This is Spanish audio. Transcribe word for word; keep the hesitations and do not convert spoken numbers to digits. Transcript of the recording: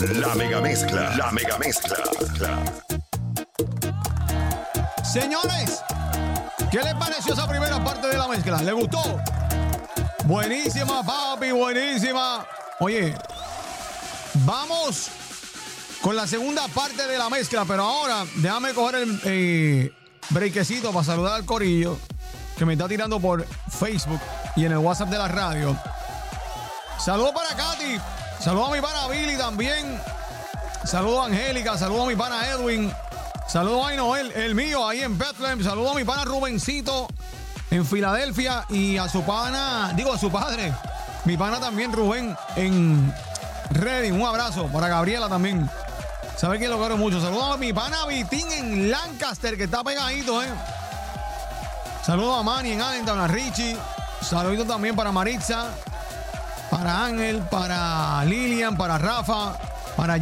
La mega mezcla, la mega mezcla. Señores, ¿qué les pareció esa primera parte de la mezcla? ¿Les gustó? Buenísima, papi, buenísima. Oye, vamos con la segunda parte de la mezcla, pero ahora déjame coger el eh, breakecito para saludar al corillo que me está tirando por Facebook y en el WhatsApp de la radio. Saludos para Katy, saludos a mi pana Billy también, saludos a Angélica, saludos a mi pana Edwin, saludos a Noel, el mío ahí en Bethlehem, saludos a mi pana Rubencito en Filadelfia y a su pana, digo a su padre, mi pana también Rubén en Reading. Un abrazo para Gabriela también. ¿Sabe que lo quiero mucho? Saludos a mi pana Vitín en Lancaster, que está pegadito, ¿eh? Saludos a Manny en Allentown, a Richie. Saludos también para Maritza, para Ángel, para Lilian, para Rafa, para